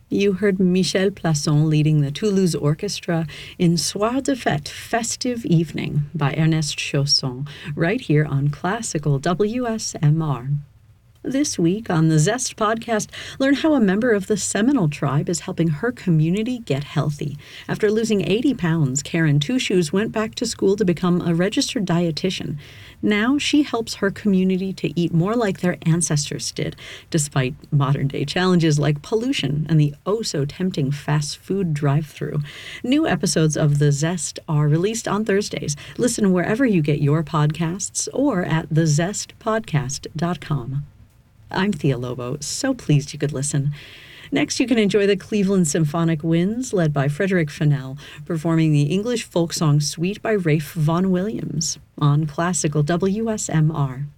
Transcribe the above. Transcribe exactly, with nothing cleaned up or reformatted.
You heard Michel Plasson leading the Toulouse Orchestra in Soir de Fête, Festive Evening by Ernest Chausson, right here on Classical W S M R. This week on the Zest podcast, learn how a member of the Seminole tribe is helping her community get healthy. After losing eighty pounds, Karen Two Shoes went back to school to become a registered dietitian. Now she helps her community to eat more like their ancestors did, despite modern-day challenges like pollution and the oh-so-tempting fast food drive-thru. New episodes of The Zest are released on Thursdays. Listen wherever you get your podcasts or at the zest podcast dot com. I'm Thea Lobo, so pleased you could listen. Next, you can enjoy the Cleveland Symphonic Winds, led by Frederick Fennell, performing the English folk song Suite by Ralph Vaughan Williams on Classical W S M R.